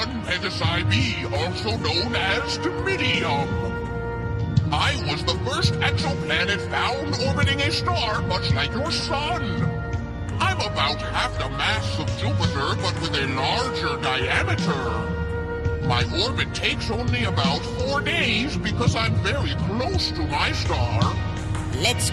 son, Pegasi B, also known as Dimidium. I was the first exoplanet found orbiting a star much like your sun. I'm about half the mass of Jupiter, but with a larger diameter. My orbit takes only about 4 days because I'm very close to my star. Let's